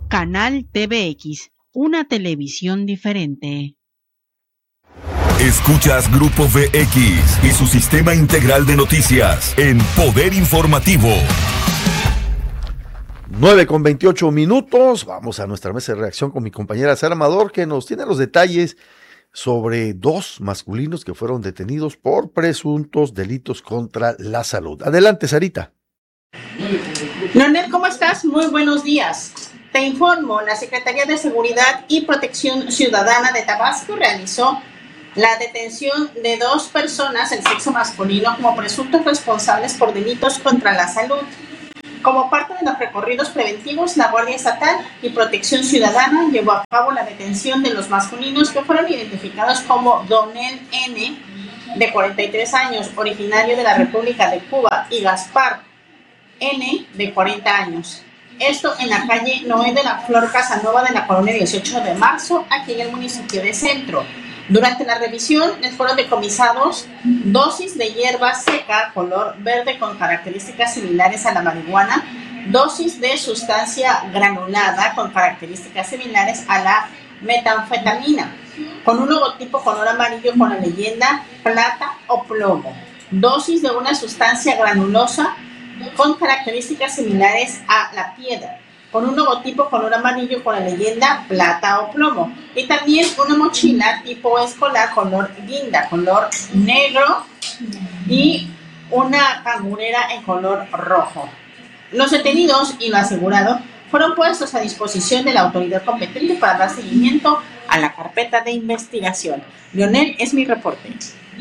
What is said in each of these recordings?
Canal TVX, una televisión diferente. Escuchas Grupo VX y su sistema integral de noticias en Poder Informativo. 9:28. Vamos a nuestra mesa de reacción con mi compañera Sara Amador, que nos tiene los detalles sobre 2 masculinos que fueron detenidos por presuntos delitos contra la salud. Adelante, Sarita. Leonel, ¿cómo estás? Muy buenos días. Te informo, la Secretaría de Seguridad y Protección Ciudadana de Tabasco realizó la detención de 2 personas del sexo masculino como presuntos responsables por delitos contra la salud. Como parte de los recorridos preventivos, la Guardia Estatal y Protección Ciudadana llevó a cabo la detención de los masculinos que fueron identificados como Donel N., de 43 años, originario de la República de Cuba, y Gaspar N., de 40 años. Esto en la calle Noé de la Flor Casanova de la colonia 18 de marzo, aquí en el municipio de Centro. Durante la revisión les fueron decomisados dosis de hierba seca color verde con características similares a la marihuana, dosis de sustancia granulada con características similares a la metanfetamina, con un logotipo color amarillo con la leyenda plata o plomo, dosis de una sustancia granulosa con características similares a la piedra, con un logotipo color amarillo con la leyenda plata o plomo, y también una mochila tipo escolar color guinda, color negro, y una cangurera en color rojo. Los detenidos y lo asegurado fueron puestos a disposición de la autoridad competente para dar seguimiento a la carpeta de investigación. Leonel, es mi reporte.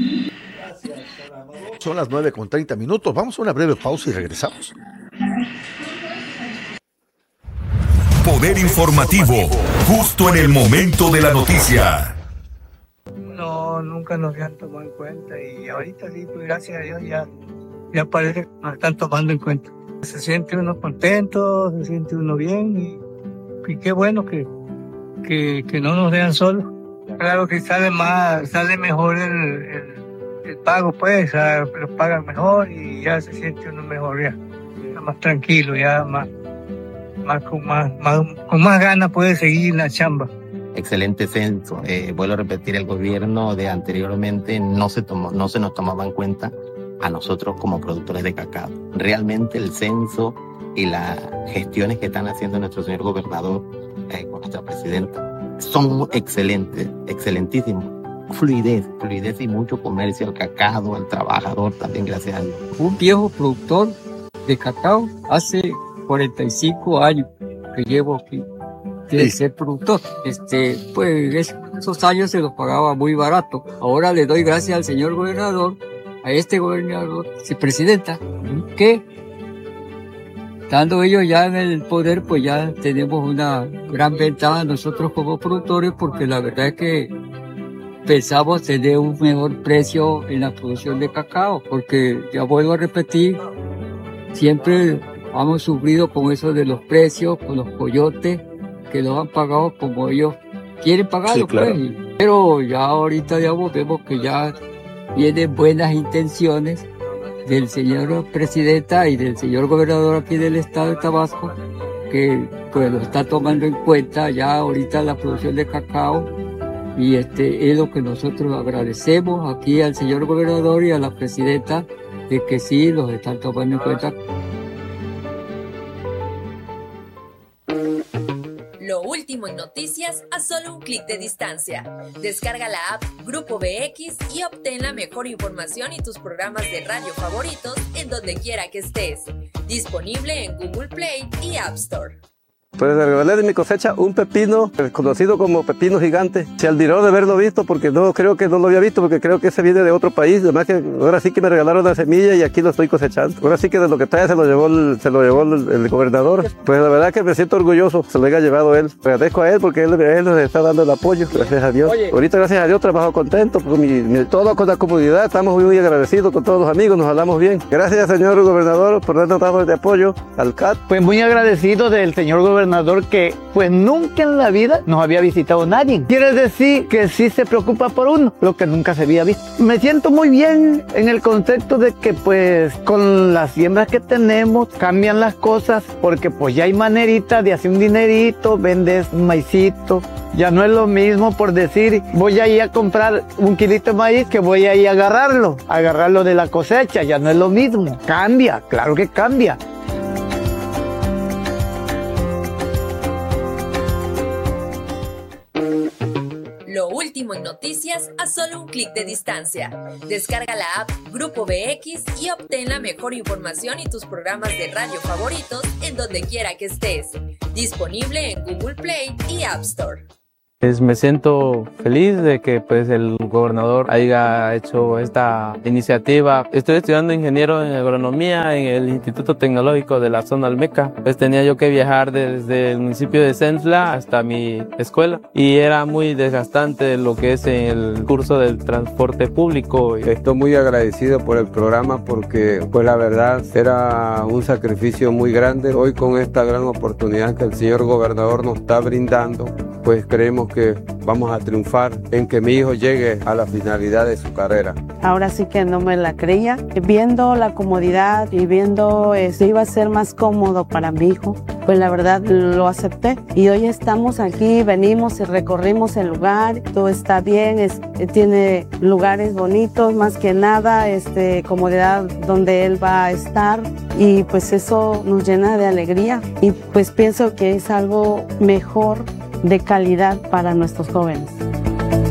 Son las 9:30. Vamos a una breve pausa y regresamos. Poder Informativo, justo en el momento de la noticia. No, nunca nos habían tomado en cuenta y ahorita sí, pues gracias a Dios ya parece que nos están tomando en cuenta. Se siente uno contento, se siente uno bien y qué bueno que no nos dejan solos. Claro que sale mejor el pago, pues, lo pagan mejor y ya se siente uno mejor, ya más tranquilo, ya con más ganas puede seguir la chamba. Excelente censo. Vuelvo a repetir, el gobierno de anteriormente no se nos tomaba en cuenta a nosotros como productores de cacao. Realmente el censo y las gestiones que están haciendo nuestro señor gobernador con nuestra presidenta son excelentes, excelentísimos. Fluidez y mucho comercio, el cacao, el trabajador también, gracias a Dios. Un viejo productor de cacao hace 45 años que llevo aquí de ser productor. Pues esos años se los pagaba muy barato. Ahora le doy gracias al señor gobernador, a este gobernador, presidenta, que estando ellos ya en el poder, pues ya tenemos una gran ventaja nosotros como productores, porque la verdad es que pensamos tener un mejor precio en la producción de cacao, porque ya vuelvo a repetir, siempre hemos sufrido con eso de los precios, con los coyotes, que los han pagado como ellos quieren pagarlo, sí, claro. Pues. Pero ya ahorita vemos que ya vienen buenas intenciones del señor presidenta y del señor gobernador aquí del estado de Tabasco, que pues lo está tomando en cuenta ya ahorita la producción de cacao, y es lo que nosotros agradecemos aquí al señor gobernador y a la presidenta, de que sí los están tomando en cuenta. Lo último en noticias a solo un clic de distancia. Descarga la app Grupo VX y obtén la mejor información y tus programas de radio favoritos en donde quiera que estés. Disponible en Google Play y App Store. Pues regalé de mi cosecha un pepino, conocido como pepino gigante. Se admiró de haberlo visto, porque no creo que no lo había visto, porque creo que ese viene de otro país. Además que ahora sí que me regalaron la semilla y aquí lo estoy cosechando. Ahora sí que de lo que trae se lo llevó el gobernador. Pues la verdad que me siento orgulloso, se lo haya llevado él. Agradezco a él porque él nos está dando el apoyo, gracias a Dios. Oye. Ahorita gracias a Dios trabajo contento, todo con la comunidad, estamos muy agradecidos con todos los amigos, nos hablamos bien. Gracias señor gobernador por darnos dado de apoyo al CAT. Pues muy agradecido del señor gobernador gobernador que pues nunca en la vida nos había visitado nadie. Quiere decir que sí se preocupa por uno, lo que nunca se había visto. Me siento muy bien en el concepto de que pues con las siembras que tenemos cambian las cosas, porque pues ya hay manerita de hacer un dinerito, vendes un maicito. Ya no es lo mismo por decir, voy a ir a comprar un kilito de maíz que voy a ir a agarrarlo de la cosecha, ya no es lo mismo. Cambia, claro que cambia. Lo último en noticias a solo un clic de distancia. Descarga la app Grupo BX y obtén la mejor información y tus programas de radio favoritos en donde quiera que estés. Disponible en Google Play y App Store. Me siento feliz de que pues el gobernador haya hecho esta iniciativa. Estoy estudiando ingeniero en agronomía en el Instituto Tecnológico de la zona Almeca. Pues tenía yo que viajar desde el municipio de Centla hasta mi escuela y era muy desgastante lo que es el curso del transporte público. Estoy muy agradecido por el programa porque pues la verdad era un sacrificio muy grande. Hoy con esta gran oportunidad que el señor gobernador nos está brindando, pues creemos que vamos a triunfar en que mi hijo llegue a la finalidad de su carrera. Ahora sí que no me la creía. Viendo la comodidad y viendo si iba a ser más cómodo para mi hijo, pues la verdad lo acepté. Y hoy estamos aquí, venimos y recorrimos el lugar, todo está bien, tiene lugares bonitos, más que nada, comodidad donde él va a estar. Y pues eso nos llena de alegría y pues pienso que es algo mejor de calidad para nuestros jóvenes.